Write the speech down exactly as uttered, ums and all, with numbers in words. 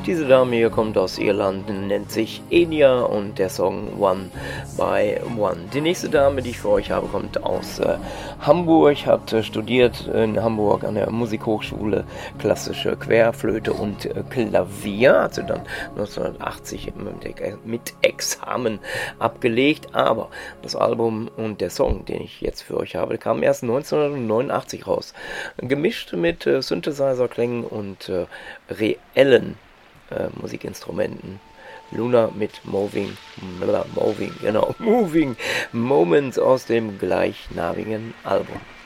Diese Dame hier kommt aus Irland, nennt sich Enya und der Song One by One. Die nächste Dame, die ich für euch habe, kommt aus äh, Hamburg, hat äh, studiert in Hamburg an der Musikhochschule klassische Querflöte und äh, Klavier, hat sie dann neunzehnhundertachtzig mit, mit Examen abgelegt, aber das Album und der Song, den ich jetzt für euch habe, kam erst neunzehnhundertneunundachtzig raus. Gemischt mit äh, Synthesizer-Klängen und äh, reellen äh, Musikinstrumenten. Luna mit Moving, Moving, genau, Moving Moments aus dem gleichnamigen Album.